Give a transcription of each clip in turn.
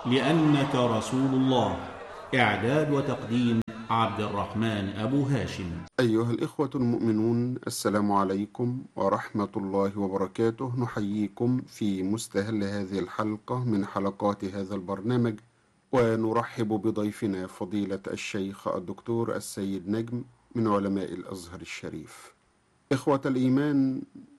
لأنك رسول الله. إعداد وتقديم عبد الرحمن أبو هاشم. أيها الإخوة المؤمنون، السلام عليكم ورحمة الله وبركاته. نحييكم في مستهل هذه الحلقة من حلقات هذا البرنامج، ونرحب بضيفنا فضيلة الشيخ الدكتور السيد نجم من علماء الأزهر الشريف. إخوة الإيمان،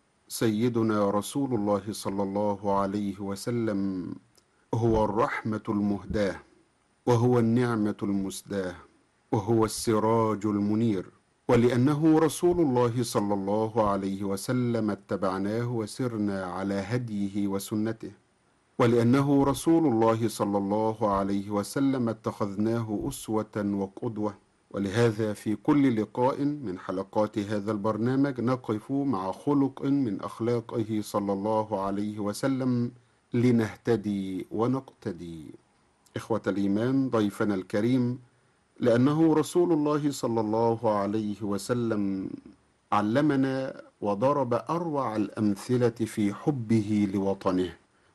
سيدنا رسول الله صلى الله عليه وسلم هو الرحمة المهداة، وهو النعمة المسداة، وهو السراج المنير. ولأنه رسول الله صلى الله عليه وسلم اتبعناه وسرنا على هديه وسنته، ولأنه رسول الله صلى الله عليه وسلم اتخذناه أسوة وقدوة. ولهذا في كل لقاء من حلقات هذا البرنامج نقف مع خلق من أخلاقه صلى الله عليه وسلم لنهتدي ونقتدي. إخوة الإيمان، ضيفنا الكريم لأنه رسول الله صلى الله عليه وسلم علمنا وضرب أروع الأمثلة في حبه لوطنه.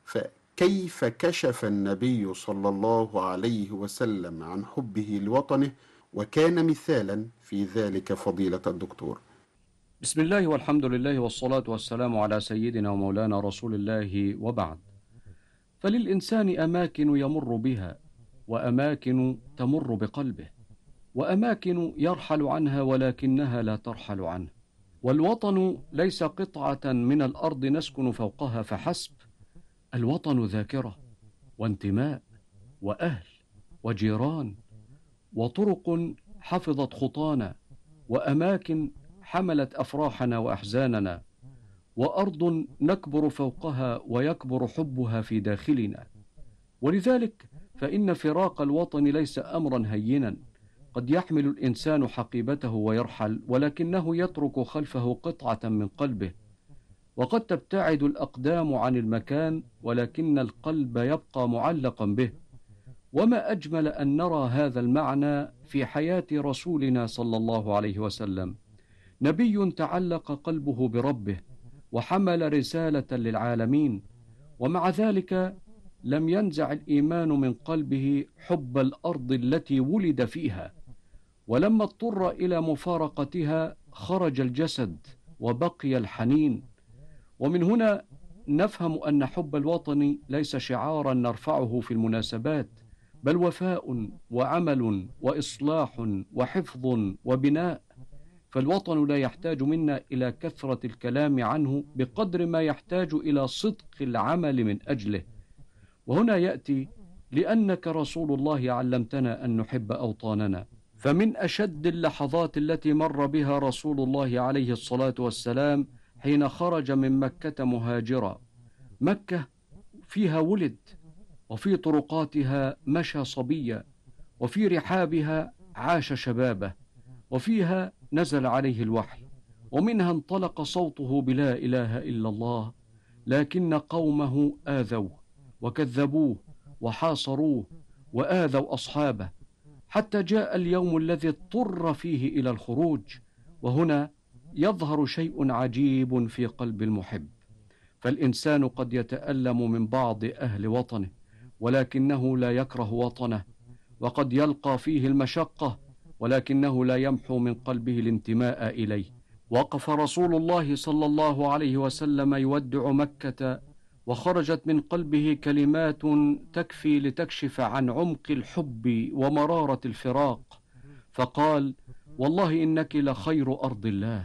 فكيف كشف النبي صلى الله عليه وسلم عن حبه لوطنه وكان مثالا في ذلك فضيلة الدكتور؟ بسم الله والحمد لله والصلاة والسلام على سيدنا ومولانا رسول الله، وبعد. فللإنسان أماكن يمر بها، وأماكن تمر بقلبه، وأماكن يرحل عنها ولكنها لا ترحل عنه. والوطن ليس قطعة من الأرض نسكن فوقها فحسب. الوطن ذاكرة وانتماء وأهل وجيران وطرق حفظت خطانا، وأماكن حملت أفراحنا وأحزاننا، وأرض نكبر فوقها ويكبر حبها في داخلنا. ولذلك فإن فراق الوطن ليس أمرا هينا. قد يحمل الإنسان حقيبته ويرحل، ولكنه يترك خلفه قطعة من قلبه. وقد تبتعد الأقدام عن المكان، ولكن القلب يبقى معلقا به. وما أجمل أن نرى هذا المعنى في حياة رسولنا صلى الله عليه وسلم، نبي تعلق قلبه بربه وحمل رسالة للعالمين، ومع ذلك لم ينزع الإيمان من قلبه حب الأرض التي ولد فيها. ولما اضطر إلى مفارقتها خرج الجسد وبقي الحنين. ومن هنا نفهم أن حب الوطن ليس شعارا نرفعه في المناسبات، بل وفاء وعمل وإصلاح وحفظ وبناء. فالوطن لا يحتاج منا إلى كثرة الكلام عنه بقدر ما يحتاج إلى صدق العمل من أجله. وهنا يأتي لأنك رسول الله علمتنا أن نحب أوطاننا. فمن أشد اللحظات التي مر بها رسول الله عليه الصلاة والسلام حين خرج من مكة مهاجرا. مكة فيها ولد، وفي طرقاتها مشى صبيا، وفي رحابها عاش شبابه، وفيها نزل عليه الوحي، ومنها انطلق صوته بلا إله إلا الله. لكن قومه آذوه وكذبوه وحاصروه وآذوا أصحابه، حتى جاء اليوم الذي اضطر فيه إلى الخروج. وهنا يظهر شيء عجيب في قلب المحب. فالإنسان قد يتألم من بعض أهل وطنه، ولكنه لا يكره وطنه. وقد يلقى فيه المشقة، ولكنه لا يمحو من قلبه الانتماء إليه. وقف رسول الله صلى الله عليه وسلم يودع مكة، وخرجت من قلبه كلمات تكفي لتكشف عن عمق الحب ومرارة الفراق. فقال: والله إنك لخير أرض الله،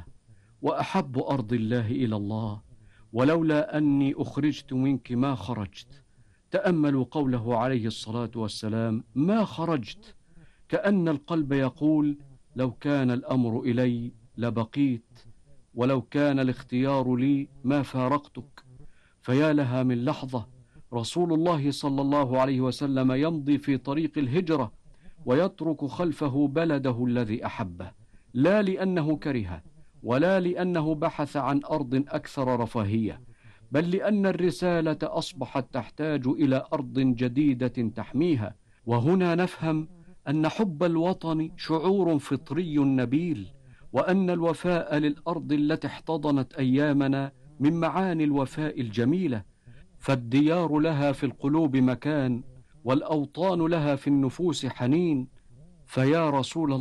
وأحب أرض الله إلى الله، ولولا أني أخرجت منك ما خرجت. تأملوا قوله عليه الصلاة والسلام: ما خرجت. كأن القلب يقول: لو كان الأمر إلي لبقيت، ولو كان الاختيار لي ما فارقتك. فيا لها من لحظة رسول الله صلى الله عليه وسلم يمضي في طريق الهجرة، ويترك خلفه بلده الذي أحبه، لا لأنه كره، ولا لأنه بحث عن أرض أكثر رفاهية، بل لأن الرسالة أصبحت تحتاج إلى أرض جديدة تحميها. وهنا نفهم أن حب الوطن شعور فطري نبيل، وأن الوفاء للأرض التي احتضنت أيامنا من معاني الوفاء الجميلة. فالديار لها في القلوب مكان، والأوطان لها في النفوس حنين، فيا رسول